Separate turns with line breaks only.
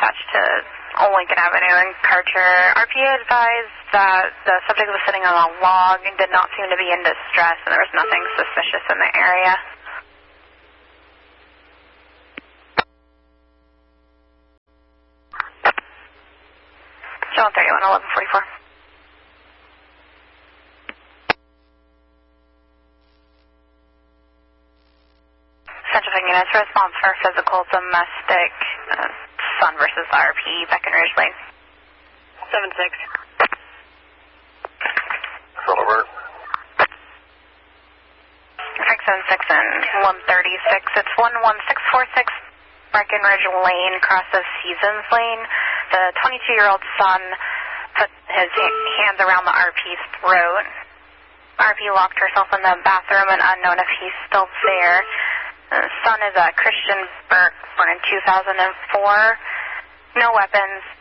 dispatched to Lincoln Avenue and Karcher. RPA advised that the subject was sitting on a log and did not seem to be in distress, and there was nothing suspicious in the area. John 31, 1144. Central Picking Units, response for physical domestic Sun versus RP, Breckenridge Lane.
7-6.
Control alert.
Frank 76 and 136. It's 11646 Breckenridge Lane, cross of Seasons Lane. The 22-year-old son put his hands around the RP's throat. RP locked herself in the bathroom and unknown if he's still there. The son is Christian Burke, born in 2004. No weapons.